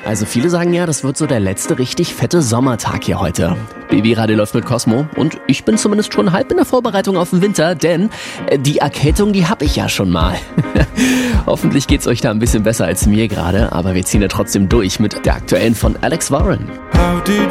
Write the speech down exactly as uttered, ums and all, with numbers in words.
Also viele sagen ja, das wird so der letzte richtig fette Sommertag hier heute. B B-Radio läuft mit Cosmo und ich bin zumindest schon halb in der Vorbereitung auf den Winter, denn die Erkältung, die habe ich ja schon mal. Hoffentlich geht's euch da ein bisschen besser als mir gerade, aber wir ziehen ja trotzdem durch mit der aktuellen von Alex Warren.